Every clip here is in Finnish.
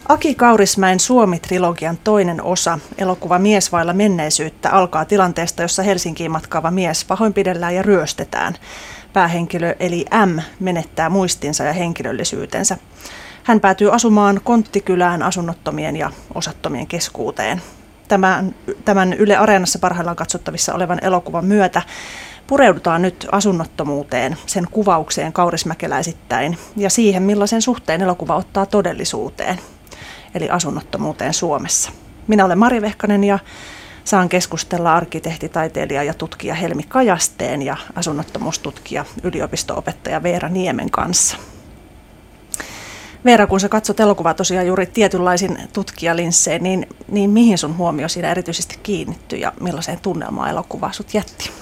Aki Kaurismäen Suomi-trilogian toinen osa, elokuva Mies vailla menneisyyttä, alkaa tilanteesta, jossa Helsinkiin matkaava mies pahoinpidellään ja ryöstetään. Päähenkilö eli M menettää muistinsa ja henkilöllisyytensä. Hän päätyy asumaan konttikylään asunnottomien ja osattomien keskuuteen. Tämän Yle Areenassa parhaillaan katsottavissa olevan elokuvan myötä pureudutaan nyt asunnottomuuteen, sen kuvaukseen kaurismäkeläisittäin ja siihen, millaisen suhteen elokuva ottaa todellisuuteen, eli asunnottomuuteen Suomessa. Minä olen Mari Vehkanen ja saan keskustella arkkitehti, taiteilija ja tutkija Helmi Kajasteen ja asunnottomuustutkija, yliopisto-opettaja Veera Niemen kanssa. Veera, kun sä katsot elokuvaa tosiaan juuri tietynlaisin tutkijalinssein, niin mihin sun huomio siinä erityisesti kiinnittyi ja millaiseen tunnelmaan elokuvaa sut jätti?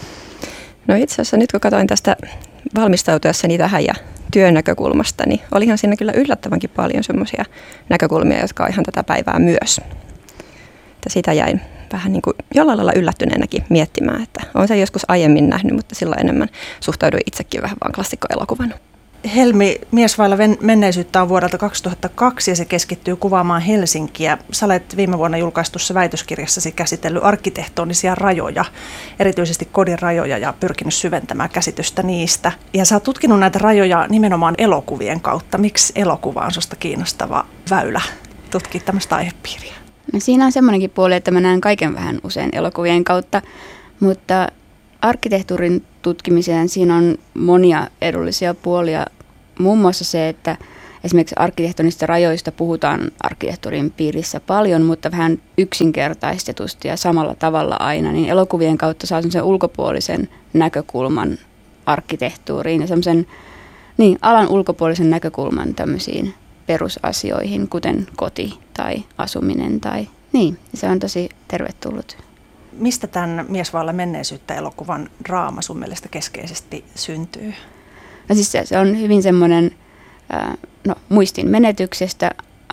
No itse asiassa nyt kun katsoin tästä valmistautuessani tähän ja työn näkökulmasta, niin olihan siinä kyllä yllättävänkin paljon semmoisia näkökulmia, jotka on ihan tätä päivää myös. Että sitä jäin vähän niin kuin jollain lailla yllättyneenäkin miettimään, että olen sen joskus aiemmin nähnyt, mutta silloin enemmän suhtauduin itsekin vähän vaan klassikkoelokuvan. Helmi, Mies vailla menneisyyttä on vuodelta 2002 ja se keskittyy kuvaamaan Helsinkiä. Sä olet viime vuonna julkaistussa väitöskirjassasi käsitellyt arkkitehtonisia rajoja, erityisesti kodin rajoja ja pyrkinyt syventämään käsitystä niistä. Ja sä oot tutkinut näitä rajoja nimenomaan elokuvien kautta. Miksi elokuva on susta kiinnostava väylä tutkia tämmöistä aihepiiriä? No siinä on semmoinenkin puoli, että mä näen kaiken vähän usein elokuvien kautta, mutta arkkitehtuurin tutkimiseen siinä on monia edullisia puolia. Muun muassa se, että esimerkiksi arkkitehtonista rajoista puhutaan arkkitehtuurin piirissä paljon, mutta vähän yksinkertaistetusti ja samalla tavalla aina. Niin elokuvien kautta saa sen ulkopuolisen näkökulman arkkitehtuuriin ja semmoisen alan ulkopuolisen näkökulman tämmöisiin perusasioihin, kuten koti tai asuminen. Se on tosi tervetullut. Mistä tämän Mies vailla menneisyyttä -elokuvan draama sun mielestä keskeisesti syntyy? No siis se on hyvin semmoinen muistin menetyksestä,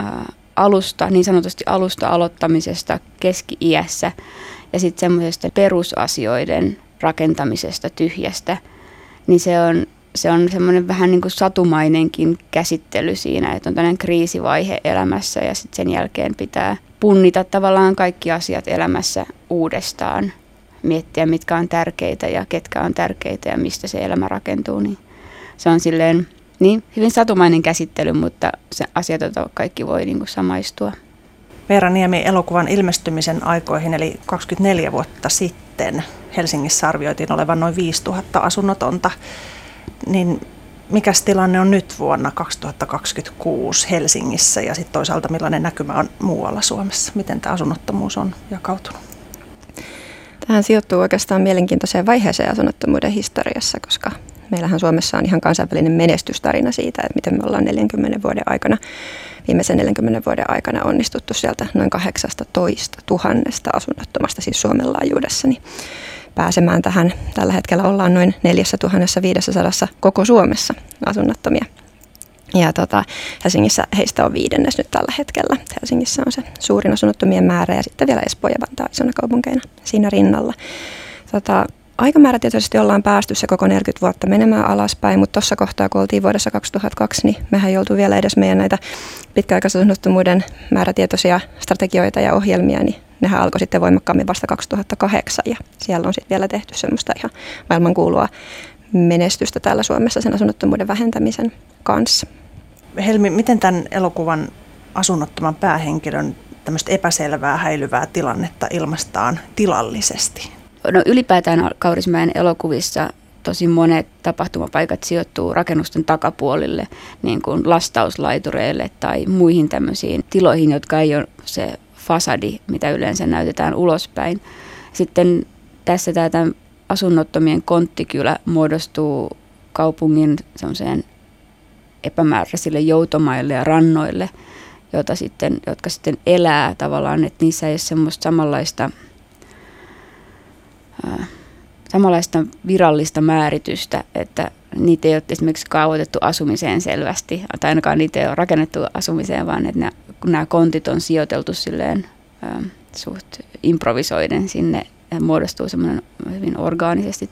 niin sanotusti alusta aloittamisesta keski-iässä ja sitten semmoisesta perusasioiden rakentamisesta tyhjästä. Niin se on semmoinen vähän niin kuin satumainenkin käsittely siinä, että on tämmöinen kriisivaihe elämässä ja sitten sen jälkeen pitää punnita tavallaan kaikki asiat elämässä uudestaan, miettiä mitkä on tärkeitä ja ketkä on tärkeitä ja mistä se elämä rakentuu. Niin se on silleen hyvin satumainen käsittely, mutta se asiat, joita kaikki voi niin kuin samaistua. Veera Niemi, elokuvan ilmestymisen aikoihin eli 24 vuotta sitten Helsingissä arvioitiin olevan noin 5000 asunnotonta. Niin mikäs tilanne on nyt vuonna 2026 Helsingissä ja sitten toisaalta millainen näkymä on muualla Suomessa? Miten tämä asunnottomuus on jakautunut? Tähän sijoittuu oikeastaan mielenkiintoiseen vaiheeseen asunnottomuuden historiassa, koska meillähän Suomessa on ihan kansainvälinen menestystarina siitä, että miten me ollaan viimeisen 40 vuoden aikana onnistuttu sieltä noin 18 000 asunnottomasta, siis Suomen laajuudessa, niin pääsemään tähän. Tällä hetkellä ollaan noin 4500 koko Suomessa asunnottomia. Ja Helsingissä heistä on 5. nyt tällä hetkellä. Helsingissä on se suurin asunnottomien määrä ja sitten vielä Espoo ja Vantaa isona kaupunkeina siinä rinnalla. Aikamäärätietoisesti ollaan päästy se koko 40 vuotta menemään alaspäin, mutta tuossa kohtaa, kun oltiin vuodessa 2002, niin mehän joutuu vielä edes meidän näitä pitkäaikaisasunnottomuuden määrätietoisia strategioita ja ohjelmia, niin nehän alkoi sitten voimakkaammin vasta 2008 ja siellä on sitten vielä tehty semmoista ihan maailmankuulua menestystä täällä Suomessa sen asunnottomuuden vähentämisen kanssa. Helmi, miten tämän elokuvan asunnottoman päähenkilön tämmöistä epäselvää, häilyvää tilannetta ilmaistaan tilallisesti? No ylipäätään Kaurismäen elokuvissa tosi monet tapahtumapaikat sijoittuu rakennusten takapuolille, niin kuin lastauslaitureille tai muihin tämmöisiin tiloihin, jotka ei ole se fasadi, mitä yleensä näytetään ulospäin. Sitten tässä tämä asunnottomien konttikylä muodostuu kaupungin semmoiseen epämääräisille joutomaille ja rannoille, jotka sitten elää tavallaan, että niissä ei ole semmoista samanlaista virallista määritystä, että niitä ei ole esimerkiksi kaavoitettu asumiseen selvästi, tai ainakaan niitä ei ole rakennettu asumiseen, vaan että nämä kontit on sijoiteltu silleen suht improvisoiden sinne ja muodostuu semmoinen hyvin orgaanisesti.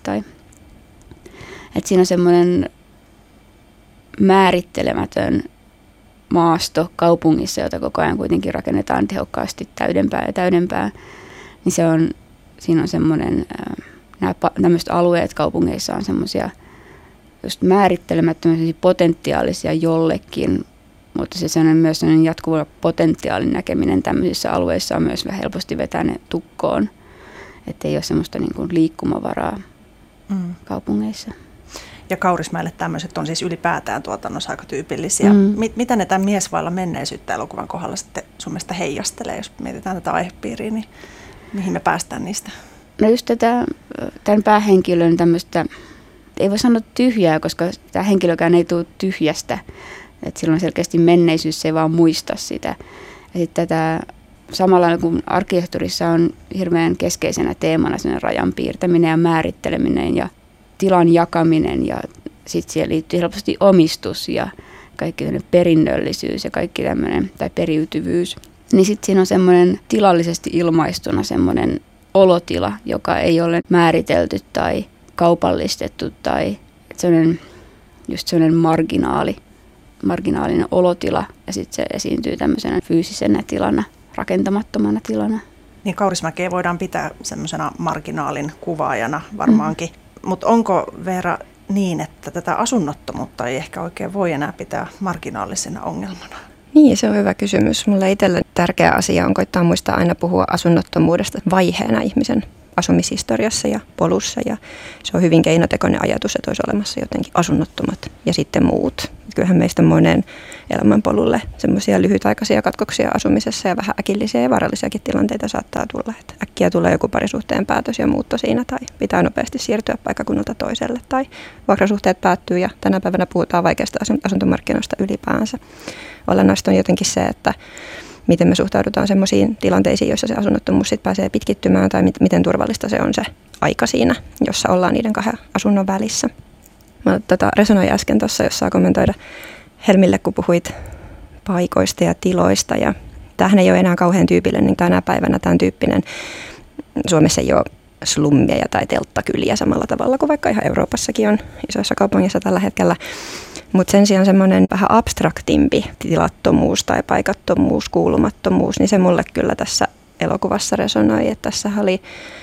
Että siinä on semmoinen määrittelemätön maasto kaupungissa, jota koko ajan kuitenkin rakennetaan tehokkaasti täydempää ja täydempää, niin siinä on semmoinen, nämä tämmöiset alueet kaupungeissa on semmoisia just määrittelemättömiä potentiaalisia jollekin, mutta se on myös sellainen jatkuva potentiaalin näkeminen tämmöisissä alueissa on myös helposti vetää ne tukkoon, että ei ole semmoista niin kuin liikkumavaraa kaupungeissa. Ja Kaurismäelle tämmöiset on siis ylipäätään tuotannossa aika tyypillisiä. Mitä ne tämän Mies vailla menneisyyttä -elokuvan kohdalla sitten sun mielestä heijastelee, jos mietitään tätä aihepiiriä, niin mihin me päästään niistä? No just tämän päähenkilön tämmöistä, ei voi sanoa tyhjää, koska tämä henkilökään ei tule tyhjästä. Että silloin selkeästi menneisyys, se ei vaan muista sitä. Ja sitten tätä samalla kun arkkitehtuurissa on hirveän keskeisenä teemana sellainen rajan piirtäminen ja määritteleminen ja tilan jakaminen ja sitten siihen liittyy helposti omistus ja kaikki tämmöinen perinnöllisyys ja kaikki tämmöinen tai periytyvyys. Niin sitten siinä on semmoinen tilallisesti ilmaistuna semmoinen olotila, joka ei ole määritelty tai kaupallistettu tai semmoinen marginaalinen olotila ja sitten se esiintyy tämmöisenä fyysisenä tilana, rakentamattomana tilana. Niin Kaurismäkeä voidaan pitää semmoisena marginaalin kuvaajana varmaankin, mutta onko Veera niin, että tätä asunnottomuutta ei ehkä oikein voi enää pitää marginaalisena ongelmana? Niin, se on hyvä kysymys. Mulle itselle tärkeä asia on koittaa muistaa aina puhua asunnottomuudesta vaiheena ihmisen asumishistoriassa ja polussa. Ja se on hyvin keinotekoinen ajatus, että olisi olemassa jotenkin asunnottomat ja sitten muut. Kyllähän meistä moneen elämänpolulle semmoisia lyhytaikaisia katkoksia asumisessa ja vähän äkillisiä ja vaarallisiakin tilanteita saattaa tulla. Että äkkiä tulee joku parisuhteen päätös ja muutto siinä tai pitää nopeasti siirtyä paikkakunnalta toiselle tai vuokrasuhteet päättyy ja tänä päivänä puhutaan vaikeasta asuntomarkkinoista ylipäänsä. Olennaista on jotenkin se, että miten me suhtaudutaan semmoisiin tilanteisiin, joissa se asunnottomuus sit pääsee pitkittymään tai miten turvallista se on se aika siinä, jossa ollaan niiden kahden asunnon välissä. Mä resonoin äsken tuossa, jos saa kommentoida Helmille, kun puhuit paikoista ja tiloista. Ja tämähän ei ole enää kauhean tyypillinen, niin tänä päivänä tämän tyyppinen Suomessa ei ole slummeja tai telttakyliä samalla tavalla kuin vaikka ihan Euroopassakin on isoissa kaupungeissa tällä hetkellä. Mutta sen sijaan semmoinen vähän abstraktimpi tilattomuus tai paikattomuus, kuulumattomuus, niin se mulle kyllä tässä elokuvassa resonoi. Että tässä oli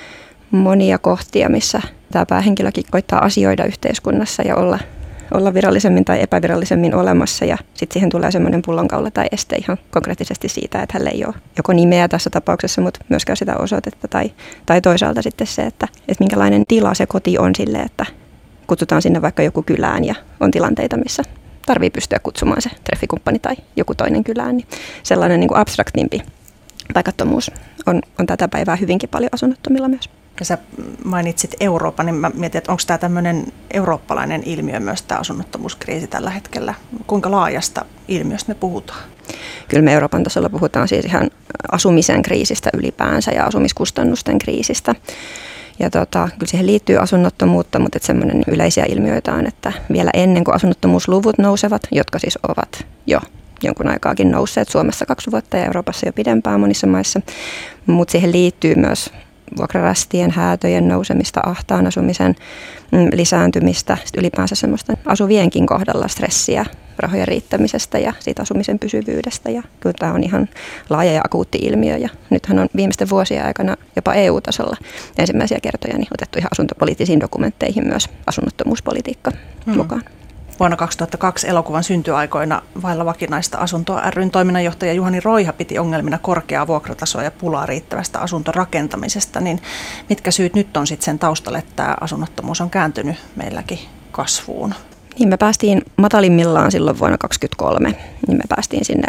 monia kohtia, missä tämä päähenkilökin koittaa asioida yhteiskunnassa ja olla virallisemmin tai epävirallisemmin olemassa. Ja sitten siihen tulee semmoinen pullonkaula tai este ihan konkreettisesti siitä, että hänellä ei ole joko nimeä tässä tapauksessa, mutta myöskään sitä osoitetta. Tai toisaalta sitten se, että minkälainen tila se koti on sille, että kutsutaan sinne vaikka joku kylään ja on tilanteita, missä tarvii pystyä kutsumaan se treffikumppani tai joku toinen kylään. Niin sellainen niin kuin abstraktimpi paikattomuus on tätä päivää hyvinkin paljon asunnottomilla myös. Ja sä mainitsit Euroopan, niin mä mietin, että onko tämä tämmöinen eurooppalainen ilmiö myös tämä asunnottomuuskriisi tällä hetkellä? Kuinka laajasta ilmiöstä me puhutaan? Kyllä me Euroopan tasolla puhutaan siis ihan asumisen kriisistä ylipäänsä ja asumiskustannusten kriisistä. Ja kyllä siihen liittyy asunnottomuutta, mutta semmoinen yleisiä ilmiöitä on, että vielä ennen kuin asunnottomuusluvut nousevat, jotka siis ovat jo jonkun aikaakin nousseet Suomessa 2 vuotta ja Euroopassa jo pidempään monissa maissa, mutta siihen liittyy myös vuokrarästien, häätöjen nousemista, ahtaan asumisen lisääntymistä, ylipäänsä semmoista asuvienkin kohdalla stressiä rahojen riittämisestä ja siitä asumisen pysyvyydestä. Ja kyllä tämä on ihan laaja ja akuutti ilmiö ja nythän on viimeisten vuosien aikana jopa EU-tasolla ensimmäisiä kertoja niin otettu ihan asuntopoliittisiin dokumentteihin myös asunnottomuuspolitiikka mukaan. Vuonna 2002 elokuvan syntyaikoina Vailla vakinaista asuntoa ry:n toiminnanjohtaja Juhani Roiha piti ongelmina korkeaa vuokratasoa ja pulaa riittävästä asuntorakentamisesta. Niin mitkä syyt nyt on sitten sen taustalla, että tämä asunnottomuus on kääntynyt meilläkin kasvuun? Niin me päästiin matalimmillaan silloin vuonna 2023, niin me päästiin sinne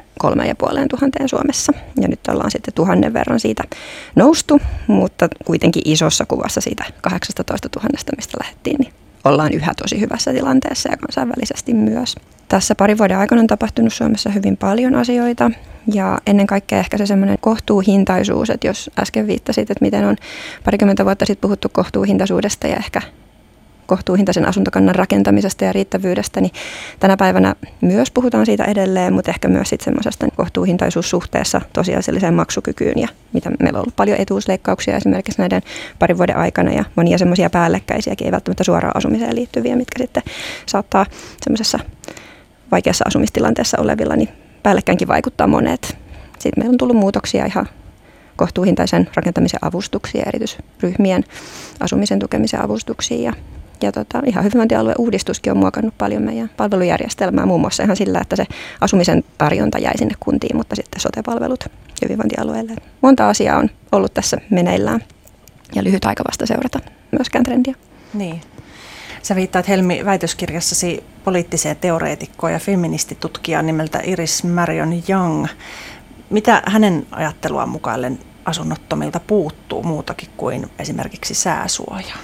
3,5 Suomessa. Ja nyt ollaan sitten 1000 verran siitä noustu, mutta kuitenkin isossa kuvassa siitä 18 000, mistä lähdettiin, niin ollaan yhä tosi hyvässä tilanteessa ja kansainvälisesti myös. Tässä parin vuoden aikana on tapahtunut Suomessa hyvin paljon asioita ja ennen kaikkea ehkä se semmoinen kohtuuhintaisuus, että jos äsken viittasit, että miten on 20 vuotta sitten puhuttu kohtuuhintaisuudesta ja ehkä kohtuuhintaisen asuntokannan rakentamisesta ja riittävyydestä, niin tänä päivänä myös puhutaan siitä edelleen, mutta ehkä myös sitten semmoisesta kohtuuhintaisuussuhteessa tosiasialliseen maksukykyyn ja mitä meillä on ollut paljon etuusleikkauksia esimerkiksi näiden parin vuoden aikana ja monia semmoisia päällekkäisiäkin, ei välttämättä suoraan asumiseen liittyviä, mitkä sitten saattaa semmoisessa vaikeassa asumistilanteessa olevilla niin päällekkäinkin vaikuttaa monet. Sitten meillä on tullut muutoksia ihan kohtuuhintaisen rakentamisen avustuksia, erityisryhmien asumisen tukemisen avustuksia. Ja ihan hyvinvointialueen uudistuskin on muokannut paljon meidän palvelujärjestelmää, muun muassa ihan sillä, että se asumisen tarjonta jäi sinne kuntiin, mutta sitten sote-palvelut hyvinvointialueelle. Monta asiaa on ollut tässä meneillään ja lyhyt aika vasta seurata myöskään trendiä. Niin. Sä viittaat Helmi väitöskirjassasi poliittiseen teoreetikkoon ja feministitutkijaan nimeltä Iris Marion Young. Mitä hänen ajatteluaan mukaillen asunnottomilta puuttuu muutakin kuin esimerkiksi sääsuoja?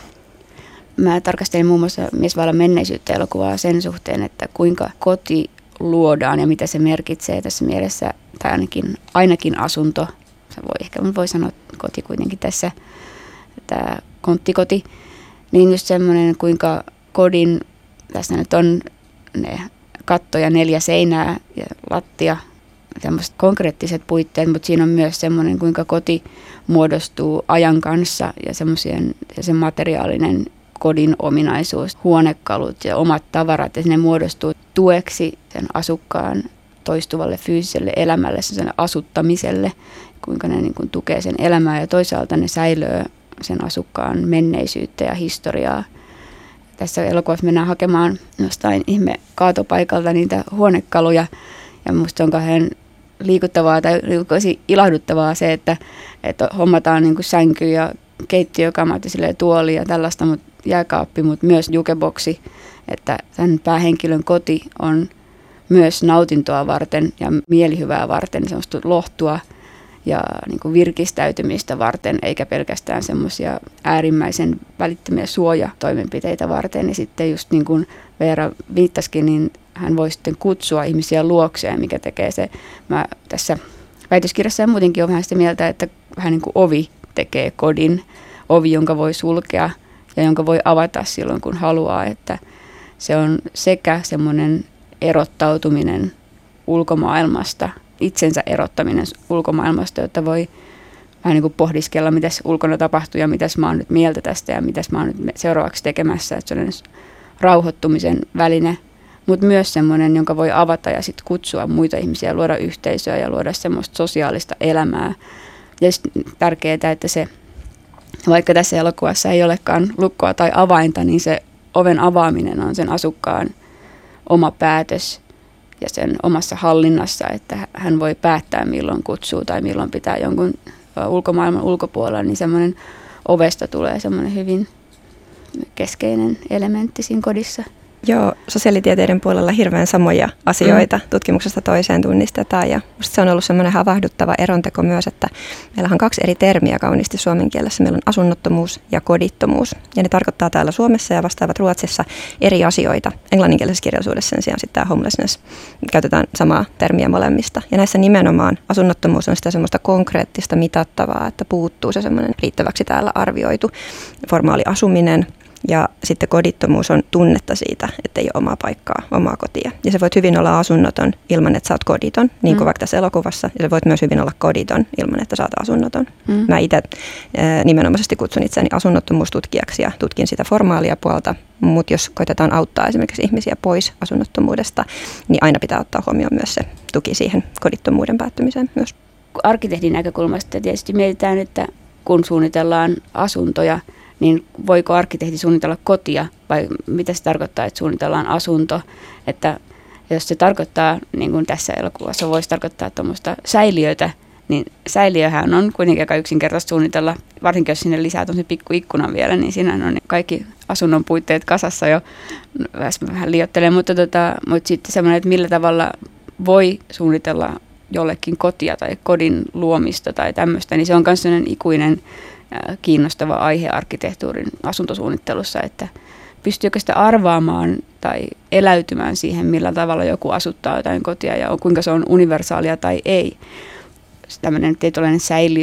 Mä tarkastelin muun muassa Miesvallan menneisyyttä -elokuvaa sen suhteen, että kuinka koti luodaan ja mitä se merkitsee tässä mielessä, tai ainakin asunto. Ehkä voi sanoa koti kuitenkin tässä, tämä konttikoti. Niin just semmoinen, kuinka kodin, tässä nyt on ne katto ja 4 seinää ja lattia, tämmöiset konkreettiset puitteet, mutta siinä on myös semmoinen, kuinka koti muodostuu ajan kanssa ja sen materiaalinen kodin ominaisuus, huonekalut ja omat tavarat, ja ne muodostuu tueksi sen asukkaan toistuvalle fyysiselle elämälle, sen asuttamiselle, kuinka ne niin kuin tukee sen elämää ja toisaalta ne säilöö sen asukkaan menneisyyttä ja historiaa. Tässä elokuvassa mennään hakemaan jostain ihme kaatopaikalta niitä huonekaluja ja musta on kauhean liikuttavaa tai ilahduttavaa se, että hommataan niin kuin sänky ja keittiökamat ja tuoli ja tällaista, mutta jääkaappi, mutta myös jukeboksi, että tämän päähenkilön koti on myös nautintoa varten ja mielihyvää varten, semmoista lohtua ja niin kuin virkistäytymistä varten, eikä pelkästään semmoisia äärimmäisen välittömiä suojatoimenpiteitä varten. Ja sitten just niin kuin Veera viittasikin, niin hän voi sitten kutsua ihmisiä luokseen, mikä tekee se. Mä tässä väitöskirjassa ja muutenkin on vähän sitä mieltä, että vähän niin kuin ovi tekee kodin, ovi, jonka voi sulkea ja jonka voi avata silloin, kun haluaa, että se on sekä semmoinen erottautuminen ulkomaailmasta, itsensä erottaminen ulkomaailmasta, jotta voi vähän niin kuin pohdiskella, mitä ulkona tapahtuu ja mitäs mä oon nyt mieltä tästä ja mitäs mä oon nyt seuraavaksi tekemässä. Että se on rauhoittumisen väline, mutta myös semmoinen, jonka voi avata ja sitten kutsua muita ihmisiä, luoda yhteisöä ja luoda semmoista sosiaalista elämää. Ja tärkeää, että se, vaikka tässä elokuvassa ei olekaan lukkoa tai avainta, niin se oven avaaminen on sen asukkaan oma päätös ja sen omassa hallinnassa, että hän voi päättää milloin kutsuu tai milloin pitää jonkun ulkomaailman ulkopuolella, niin semmoinen ovesta tulee semmoinen hyvin keskeinen elementti siinä kodissa. Joo, sosiaalitieteiden puolella hirveän samoja asioita tutkimuksesta toiseen tunnistetaan ja musta se on ollut semmoinen havahduttava eronteko myös, että meillä on 2 eri termiä kauniisti suomen kielessä. Meillä on asunnottomuus ja kodittomuus ja ne tarkoittaa täällä Suomessa ja vastaavat Ruotsissa eri asioita. Englanninkielisessä kirjallisuudessa sen sijaan sitten tämä homelessness, käytetään samaa termiä molemmista ja näissä nimenomaan asunnottomuus on sitä semmoista konkreettista mitattavaa, että puuttuu se semmoinen riittäväksi täällä arvioitu formaali asuminen. Ja sitten kodittomuus on tunnetta siitä, että ei ole omaa paikkaa, omaa kotia. Ja sä voit hyvin olla asunnoton ilman, että sä oot koditon, niin kuin vaikka tässä elokuvassa. Ja sä voit myös hyvin olla koditon ilman, että sä oot asunnoton. Mä itse nimenomaisesti kutsun itseäni asunnottomuustutkijaksi ja tutkin sitä formaalia puolta. Mutta jos koitetaan auttaa esimerkiksi ihmisiä pois asunnottomuudesta, niin aina pitää ottaa huomioon myös se tuki siihen kodittomuuden päättymiseen myös. Arkkitehdin näkökulmasta tietysti mietitään, että kun suunnitellaan asuntoja, niin voiko arkkitehti suunnitella kotia vai mitä se tarkoittaa, että suunnitellaan asunto. Että jos se tarkoittaa, niin kuin tässä elokuvassa voisi tarkoittaa tuommoista säiliötä, niin säiliöhän on kuitenkin aika yksinkertaisesti suunnitella, varsinkin jos sinne lisää tuollaisen pikku ikkunan vielä, niin siinä on kaikki asunnon puitteet kasassa jo, vähän liioittelen, mutta sitten semmoinen, että millä tavalla voi suunnitella jollekin kotia tai kodin luomista tai tämmöistä, niin se on myös sellainen ikuinen kiinnostava aihe arkkitehtuurin asuntosuunnittelussa, että pystyykö sitä arvaamaan tai eläytymään siihen, millä tavalla joku asuttaa jotain kotia ja kuinka se on universaalia tai ei. Tämmöinen tietynlainen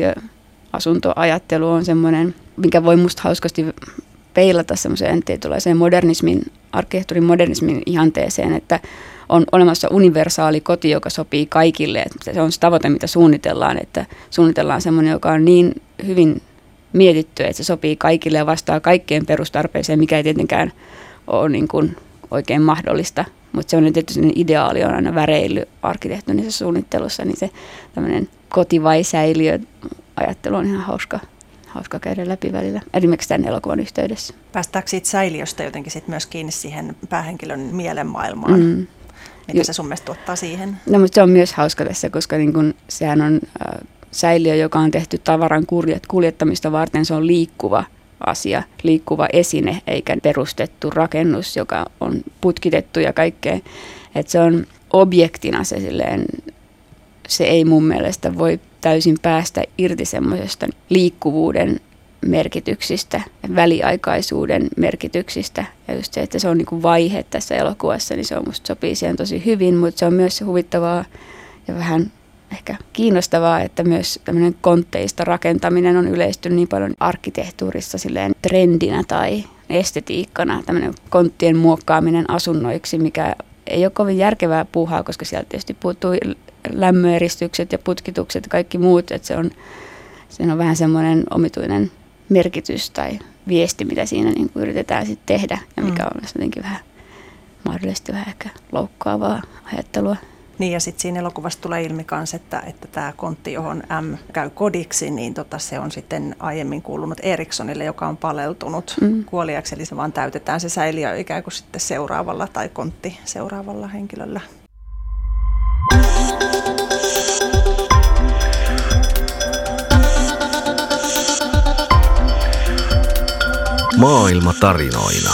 säiliöasuntoajattelu on semmoinen, mikä voi musta hauskasti peilata semmoiseen tietynlaiseen arkkitehtuurin modernismin ihanteeseen, että on olemassa universaali koti, joka sopii kaikille. Että se on se tavoite, mitä suunnitellaan, että suunnitellaan semmoinen, joka on niin hyvin mietitty, että se sopii kaikille ja vastaa kaikkien perustarpeeseen, mikä ei tietenkään ole niin kuin oikein mahdollista. Mutta se on tietysti ideaali on aina väreily arkkitehtonisessa suunnittelussa, niin se tämmöinen koti vai säiliö ajattelu on ihan hauska käydä läpi välillä, esimerkiksi tämän elokuvan yhteydessä. Päästäänkö siitä säiliöstä jotenkin sit myös kiinni siihen päähenkilön mielenmaailmaan? Mitä se sun mielestä tuottaa siihen? No, mutta se on myös hauska tässä, koska niin kun sehän on säiliö, joka on tehty tavaran kuljettamista varten. Se on liikkuva asia, liikkuva esine, eikä perustettu rakennus, joka on putkitettu ja kaikkea. Et se on objektina se ei mun mielestä voi täysin päästä irti semmoisesta liikkuvuuden merkityksistä, väliaikaisuuden merkityksistä. Ja just se, että se on niin kuin vaihe tässä elokuvassa, niin se on musta sopii siihen tosi hyvin, mutta se on myös huvittavaa ja vähän ehkä kiinnostavaa, että myös tämmöinen kontteista rakentaminen on yleistynyt niin paljon arkkitehtuurissa silleen trendinä tai estetiikkana, tämmöinen konttien muokkaaminen asunnoiksi, mikä ei ole kovin järkevää puuhaa, koska sieltä tietysti puuttuu lämmöeristykset ja putkitukset ja kaikki muut, että se on vähän semmoinen omituinen merkitys tai viesti, mitä siinä niin kuin yritetään sitten tehdä ja mikä on jotenkin vähän mahdollisesti vähän ehkä loukkaavaa ajattelua. Niin ja sitten siinä elokuvassa tulee ilmi myös, että tämä kontti, johon M käy kodiksi, niin se on sitten aiemmin kuulunut Erikssonille, joka on paleltunut kuoliaksi. Eli se vaan täytetään se säiliö ikään kuin sitten seuraavalla tai kontti seuraavalla henkilöllä. Maailma tarinoina.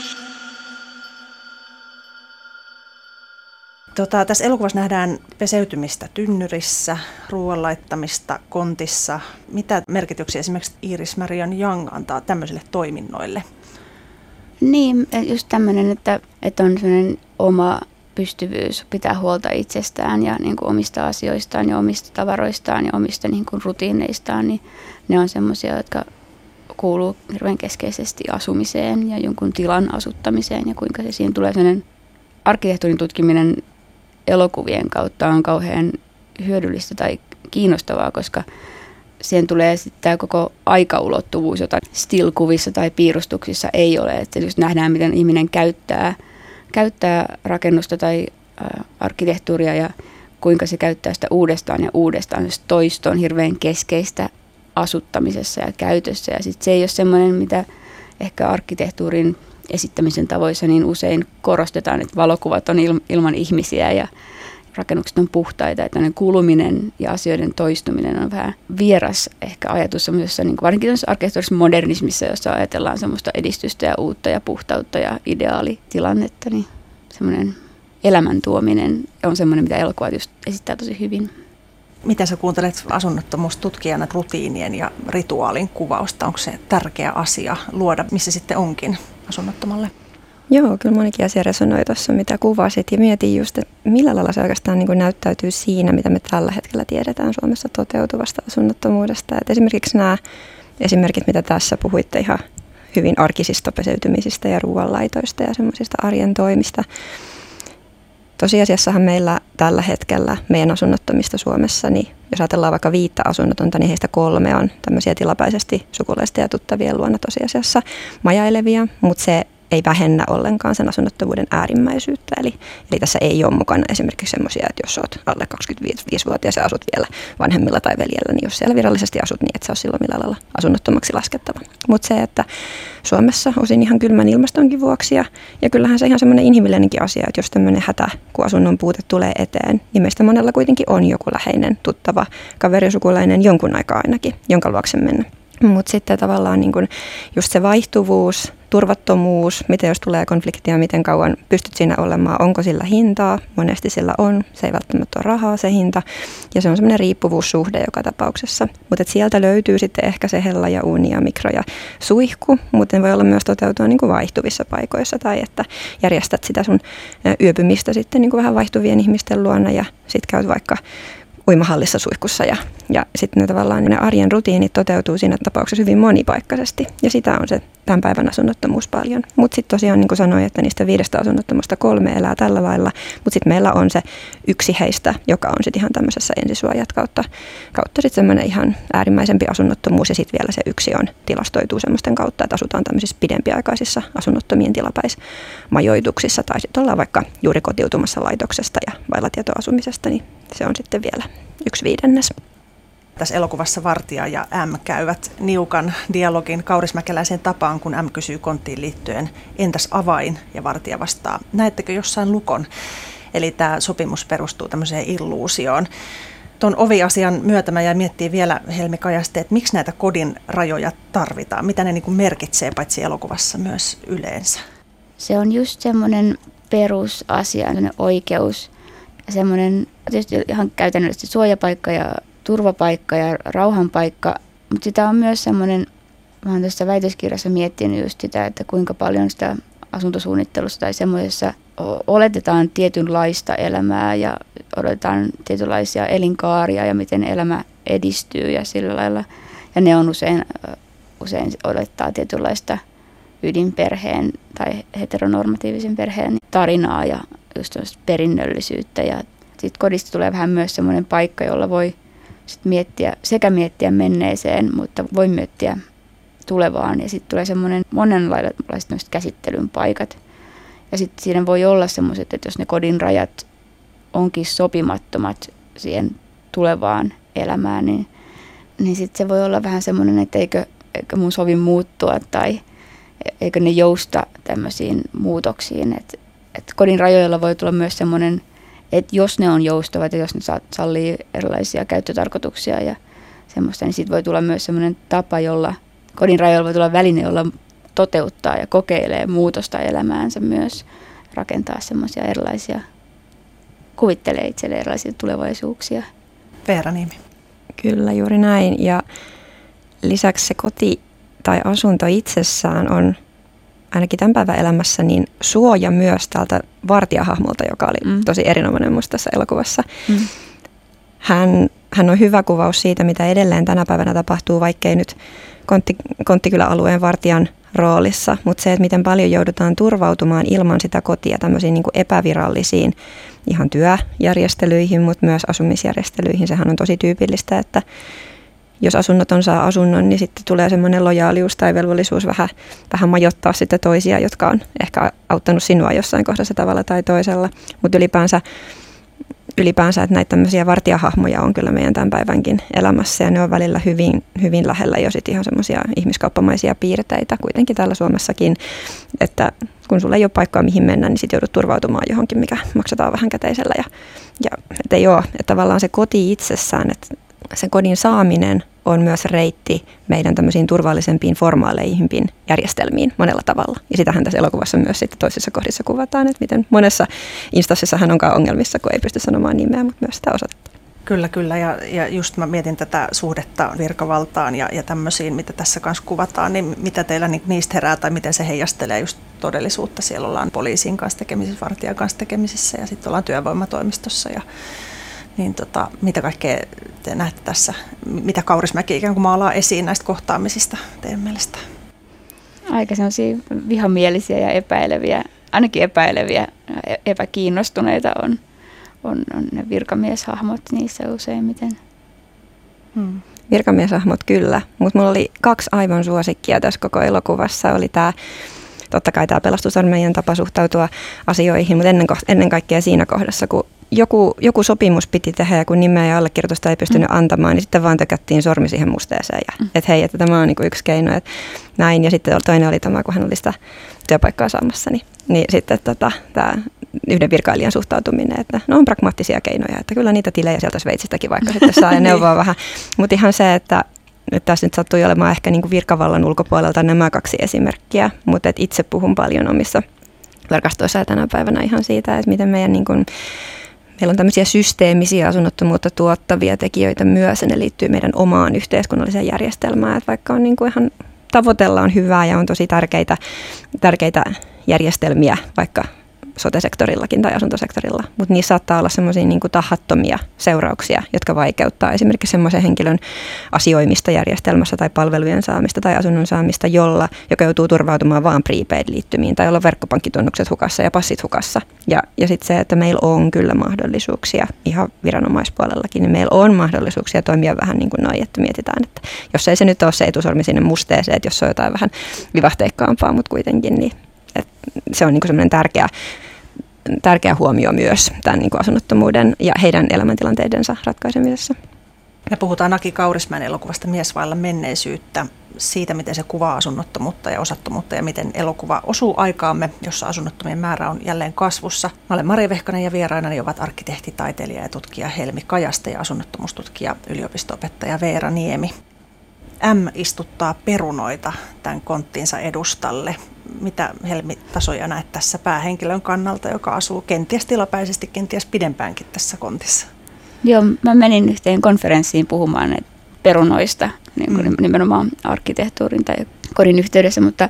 Tässä elokuvassa nähdään peseytymistä tynnyrissä, ruoan laittamista kontissa. Mitä merkityksiä esimerkiksi Iris Marion Young antaa tämmöisille toiminnoille? Niin, just tämmöinen, että on sellainen oma pystyvyys pitää huolta itsestään ja niin kuin omista asioistaan ja omista tavaroistaan ja omista niin kuin rutiineistaan, niin ne on semmoisia, jotka kuuluu hirveän keskeisesti asumiseen ja jonkun tilan asuttamiseen ja kuinka se siinä tulee sellainen arkkitehtuurin tutkiminen elokuvien kautta on kauhean hyödyllistä tai kiinnostavaa, koska siihen tulee sitten tämä koko aikaulottuvuus, jota still-kuvissa tai piirustuksissa ei ole. Että just nähdään, miten ihminen käyttää rakennusta tai arkkitehtuuria ja kuinka se käyttää sitä uudestaan ja uudestaan. Toisto on hirveän keskeistä asuttamisessa ja käytössä. Ja sitten se ei ole semmoinen, mitä ehkä arkkitehtuurin esittämisen tavoissa niin usein korostetaan, että valokuvat on ilman ihmisiä ja rakennukset on puhtaita. Että kuluminen ja asioiden toistuminen on vähän vieras ehkä ajatus semmoisessa, niin varsinkin arkkitehtuurisessa modernismissa, jossa ajatellaan semmoista edistystä ja uutta ja puhtautta ja ideaalitilannetta, niin semmoinen elämän tuominen on semmoinen, mitä elokuvat just esittää tosi hyvin. Miten sä kuuntelet asunnottomuustutkijana rutiinien ja rituaalin kuvausta? Onko se tärkeä asia luoda, missä sitten onkin asunnottomalle? Joo, kyllä monikin asia resonoi tuossa, mitä kuvasit, ja mietin just, että millä lailla se oikeastaan niin kuin näyttäytyy siinä, mitä me tällä hetkellä tiedetään Suomessa toteutuvasta asunnottomuudesta. Et esimerkiksi nämä esimerkit, mitä tässä puhuitte ihan hyvin arkisista peseytymisistä ja ruoanlaitoista ja semmoisista arjen toimista. Tosiasiassahan meillä tällä hetkellä meidän asunnottomista Suomessa, niin jos ajatellaan vaikka 5 asunnotonta, niin heistä 3 on tämmöisiä tilapäisesti sukulaisten ja tuttavien luona tosiasiassa majailevia, mutta se ei vähennä ollenkaan sen asunnottomuuden äärimmäisyyttä. Eli tässä ei ole mukana esimerkiksi semmoisia, että jos olet alle 25-vuotias ja asut vielä vanhemmilla tai veljellä, niin jos siellä virallisesti asut, niin et sä ole silloin millään lailla asunnottomaksi laskettava. Mutta se, että Suomessa osin ihan kylmän ilmastonkin vuoksi, ja kyllähän se ihan semmoinen inhimillinenkin asia, että jos tämmöinen hätä, kun asunnon puute tulee eteen, niin meistä monella kuitenkin on joku läheinen, tuttava, kaverisukulainen jonkun aikaa ainakin, jonka luokse mennä. Mutta sitten tavallaan niin kun just se vaihtuvuus, turvattomuus, miten jos tulee konfliktia, miten kauan pystyt siinä olemaan, onko sillä hintaa, monesti sillä on, se ei välttämättä ole rahaa se hinta, ja se on semmoinen riippuvuussuhde joka tapauksessa. Mutta sieltä löytyy sitten ehkä se hella ja uni ja mikro ja suihku, mutta ne voi olla myös toteutua niin kuin vaihtuvissa paikoissa, tai että järjestät sitä sun yöpymistä sitten niin kuin vähän vaihtuvien ihmisten luona, ja sitten käyt vaikka uimahallissa suihkussa Ja sitten tavallaan ne arjen rutiinit toteutuu siinä tapauksessa hyvin monipaikkaisesti. Ja sitä on se tämän päivän asunnottomuus paljon. Mutta sitten tosiaan niin kuin sanoin, että niistä 5 asunnottomasta 3 elää tällä lailla. Mutta sitten meillä on se yksi heistä, joka on sitten ihan tämmöisessä ensisuojat kautta sitten semmoinen ihan äärimmäisempi asunnottomuus. Ja sitten vielä se yksi tilastoituu semmoisten kautta, että asutaan tämmöisissä pidempiaikaisissa asunnottomien tilapäismajoituksissa. Tai sitten ollaan vaikka juuri kotiutumassa laitoksesta ja vailla tietoasumisesta, niin se on sitten vielä 1/5. Tässä elokuvassa Vartija ja M käyvät niukan dialogin kaurismäkeläiseen tapaan, kun M kysyy konttiin liittyen, entäs avain, ja Vartija vastaa, näettekö jossain lukon? Eli tämä sopimus perustuu tämmöiseen illuusioon. Tuon oviasian myötä mä jäin miettimään vielä, Helmi Kajaste, että miksi näitä kodin rajoja tarvitaan? Mitä ne niin kuin merkitsee paitsi elokuvassa myös yleensä? Se on just semmoinen perusasia, semmoinen oikeus ja semmoinen tietysti ihan käytännöllisesti suojapaikka ja turvapaikka ja rauhanpaikka, mutta sitä on myös semmoinen, mä oon tässä väitöskirjassa miettinyt just sitä, että kuinka paljon sitä asuntosuunnittelussa tai semmoisessa oletetaan tietynlaista elämää ja odotetaan tietynlaisia elinkaaria ja miten elämä edistyy ja sillä lailla. Ja ne on usein odottaa tietynlaista ydinperheen tai heteronormatiivisen perheen tarinaa ja just perinnöllisyyttä. Ja sitten kodista tulee vähän myös semmoinen paikka, jolla voi sit miettiä menneeseen, mutta voi miettiä tulevaan. Ja sitten tulee semmoinen monenlaiset käsittelyn paikat. Ja sitten siinä voi olla semmoiset, että jos ne kodin rajat onkin sopimattomat siihen tulevaan elämään, niin sitten se voi olla vähän semmoinen, että eikö mun sovi muuttua tai eikö ne jousta tämmöisiin muutoksiin. Että kodin rajoilla voi tulla myös semmoinen, että jos ne on joustavat ja jos ne sallii erilaisia käyttötarkoituksia ja semmoista, niin sitten voi tulla myös semmoinen tapa, jolla kodin rajoilla voi tulla väline, jolla toteuttaa ja kokeilee muutosta elämäänsä myös, rakentaa semmoisia erilaisia, kuvittelee itselleen erilaisia tulevaisuuksia. Veera Niemi. Kyllä, juuri näin. Ja lisäksi se koti tai asunto itsessään on ainakin tämän päivän elämässä niin suoja myös tältä vartijahahmolta, joka oli tosi erinomainen musta tässä elokuvassa. Hän on hyvä kuvaus siitä, mitä edelleen tänä päivänä tapahtuu, vaikkei nyt Konttikylä-alueen vartijan roolissa, mutta se, että miten paljon joudutaan turvautumaan ilman sitä kotia tämmöisiin niin kuin epävirallisiin ihan työjärjestelyihin, mutta myös asumisjärjestelyihin. Sehän on tosi tyypillistä, että jos asunnoton saa asunnon, niin sitten tulee semmoinen lojaalius tai velvollisuus vähän majoittaa sitten toisia, jotka on ehkä auttanut sinua jossain kohdassa tavalla tai toisella. Mutta ylipäänsä, että näitä tämmöisiä vartijahahmoja on kyllä meidän tämän päivänkin elämässä ja ne on välillä hyvin, hyvin lähellä jo sitten ihan semmoisia ihmiskauppamaisia piirteitä kuitenkin täällä Suomessakin, että kun sulla ei ole paikkaa mihin mennä, niin sitten joudut turvautumaan johonkin, mikä maksetaan vähän käteisellä ja että ei ole, että tavallaan se koti itsessään, että sen kodin saaminen on myös reitti meidän tämmöisiin turvallisempiin, formaaleihin järjestelmiin monella tavalla. Ja sitähän tässä elokuvassa myös sitten toisissa kohdissa kuvataan, että miten monessa instanssissa hän onkaan ongelmissa, kun ei pysty sanomaan nimeä, mutta myös sitä osoittaa. Kyllä. Ja just mä mietin tätä suhdetta virkavaltaan ja tämmöisiin, mitä tässä kanssa kuvataan, niin mitä teillä niistä herää tai miten se heijastelee just todellisuutta. Siellä ollaan poliisin kanssa tekemisissä, vartijan kanssa tekemisissä ja sitten ollaan työvoimatoimistossa niin mitä kaikkea te näette tässä, mitä Kaurismäki ikään kuin maalaa esiin näistä kohtaamisista teidän mielestä? Aika sellaisia vihamielisiä ja ainakin epäileviä, epäkiinnostuneita on ne virkamieshahmot niissä useimmiten. Virkamieshahmot kyllä, mutta mulla oli 2 aivan suosikkia tässä koko elokuvassa. Oli totta kai tämä pelastusarmeijan tapa suhtautua asioihin, mutta ennen kaikkea siinä kohdassa, kun joku sopimus piti tehdä ja kun nimeä ja allekirjoitusta ei pystynyt antamaan, niin sitten vaan tökättiin sormi siihen musteeseen. Että hei, että tämä on niinku yksi keino. Että näin. Ja sitten toinen oli tämä, kun hän oli sitä työpaikkaa saamassa. Niin sitten tämä yhden virkailijan suhtautuminen, että on pragmaattisia keinoja. Että kyllä niitä tilejä sieltä Sveitsistäkin vaikka sitten saa ja neuvoa vähän. Mutta ihan se, että tässä nyt sattui olemaan ehkä niinku virkavallan ulkopuolelta nämä 2 esimerkkiä. Mutta itse puhun paljon omissa verkostoissa ja tänä päivänä ihan siitä, että miten meillä on tämmöisiä systeemisiä asunnottomuutta tuottavia tekijöitä myös, ja ne liittyy meidän omaan yhteiskunnalliseen järjestelmään. Että vaikka on ihan tavoitellaan hyvää ja on tosi tärkeitä järjestelmiä, vaikka sote-sektorillakin tai asuntosektorilla, mutta niissä saattaa olla semmoisia niin kuin tahattomia seurauksia, jotka vaikeuttaa esimerkiksi semmoisen henkilön asioimista järjestelmässä tai palvelujen saamista tai asunnon saamista, joka joutuu turvautumaan vaan prepaid-liittymiin tai jolla on verkkopankkitunnukset hukassa ja passit hukassa. Ja sitten se, että meillä on kyllä mahdollisuuksia ihan viranomaispuolellakin, niin meillä on mahdollisuuksia toimia vähän niin kuin noin, että mietitään, että jos ei se nyt ole se etusormi sinne musteeseen, että jos se on jotain vähän vivahteikkaampaa, mutta kuitenkin, niin että se on niin kuin semmoinen tärkeä huomio myös tämän niin kuin asunnottomuuden ja heidän elämäntilanteidensa ratkaisemisessa. Me puhutaan Aki Kaurismäen elokuvasta Mies vailla menneisyyttä, siitä miten se kuvaa asunnottomuutta ja osattomuutta ja miten elokuva osuu aikaamme, jossa asunnottomien määrä on jälleen kasvussa. Mä olen Mari Vehkanen ja vierainani ovat arkkitehti, taiteilija ja tutkija Helmi Kajaste ja asunnottomuustutkija yliopisto-opettaja Veera Niemi. M istuttaa perunoita tämän konttinsa edustalle. Mitä Helmi Tasoja näet tässä päähenkilön kannalta, joka asuu kenties tilapäisesti, kenties pidempäänkin tässä kontissa? Joo, mä menin yhteen konferenssiin puhumaan perunoista, niin kuin nimenomaan arkkitehtuurin tai kodin yhteydessä, mutta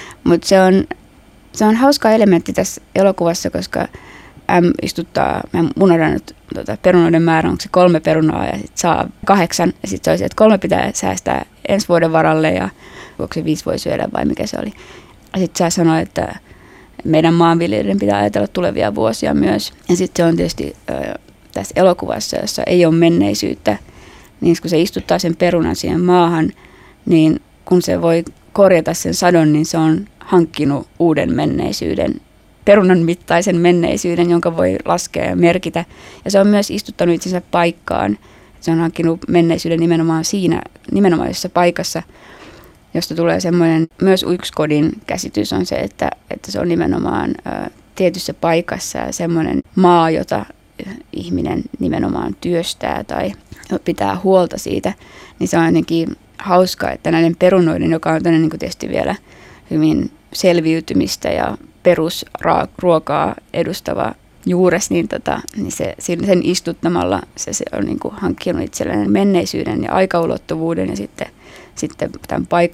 se on hauska elementti tässä elokuvassa, koska M istuttaa, mä unohdan nyt perunoiden määrä, onko se 3 perunaa ja sitten saa 8, ja sitten se olisi, että 3 pitää säästää ensi vuoden varalle ja onko se 5 voi syödä vai mikä se oli. Ja sitten saa sanoa, että meidän maanviljelijöiden pitää ajatella tulevia vuosia myös. Ja sitten se on tietysti tässä elokuvassa, jossa ei ole menneisyyttä, niin kun se istuttaa sen perunan siihen maahan, niin kun se voi korjata sen sadon, niin se on hankkinut uuden menneisyyden, perunan mittaisen menneisyyden, jonka voi laskea ja merkitä. Ja se on myös istuttanut itsensä paikkaan. Se on hankkinut menneisyyden nimenomaan siinä nimenomaisessa paikassa, josta tulee semmoinen, myös yksi kodin käsitys on se, että se on nimenomaan tietyssä paikassa ja semmoinen maa, jota ihminen nimenomaan työstää tai pitää huolta siitä, niin se on ainakin hauska, että näiden perunoiden, joka on niin kuin tietysti vielä hyvin selviytymistä ja perusruokaa edustava juures, niin sen istuttamalla se on niin kuin hankkinut itselleen menneisyyden ja aikaulottuvuuden ja sitten tämän